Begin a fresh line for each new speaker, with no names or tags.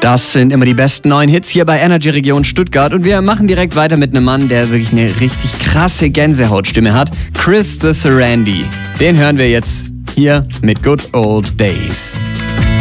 Das sind immer die besten neuen Hits hier bei Energy Region Stuttgart und wir machen direkt weiter mit einem Mann, der wirklich eine richtig krasse Gänsehautstimme hat. Chris the Sarandi. Den hören wir jetzt hier mit Good Old Days.